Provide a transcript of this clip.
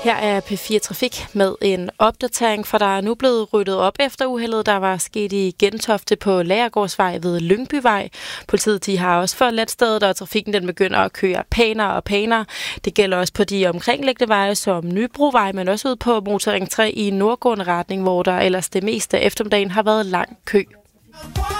Her er P4 Trafik med en opdatering, for der er nu blevet ryddet op efter uheldet, der var sket i Gentofte på Lagergårdsvej ved Lyngbyvej. Politiet de har også forladt stedet, og trafikken den begynder at køre pænere og pænere. Det gælder også på de omkringliggende veje som Nybrovej, men også ud på Motorring 3 i nordgående retning, hvor der ellers det meste af eftermiddagen har været lang kø.